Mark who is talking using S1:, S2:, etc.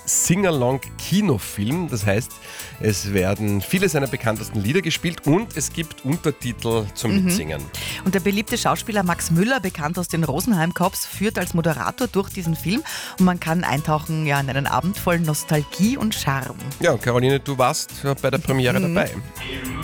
S1: Sing-Along-Kinofilm. Das heißt, es werden viele seiner bekanntesten Lieder gespielt und es gibt Untertitel zum Mitsingen.
S2: Und der beliebte Schauspieler Max Müller, bekannt aus den Rosenheim Cops, führt als Moderator durch diesen Film und man kann eintauchen in einen Abend voll Nostalgie und Charme.
S1: Ja, Caroline, du warst bei der Premiere dabei.
S3: Im